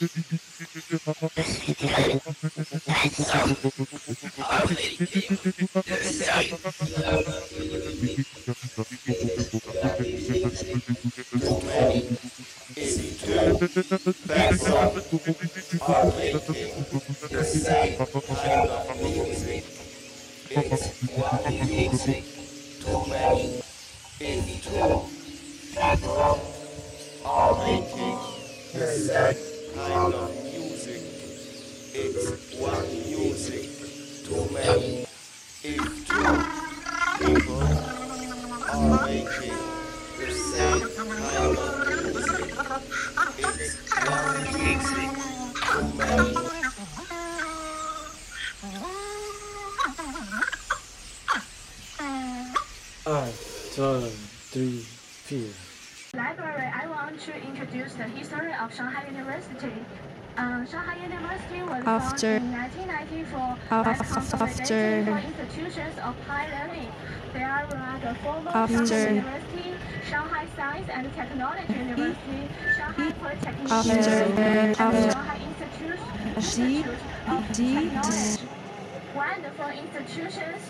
Too many easy to bad song are making the same kind of music. It's one music. Too many easy to bad song are making the same kind of music. It's one music. Too many if two people are making the same kind of music. It's one music. Too many. I turn 3 fear. Library, I want to introduce the history of Shanghai University. Shanghai University was founded in 1994 as consolidating for institutions of high learning. There are the former Shanghai University, Shanghai Science and Technology University, Shanghai Polytechnic University, and Shanghai Institute of Technology. Wonderful institutions.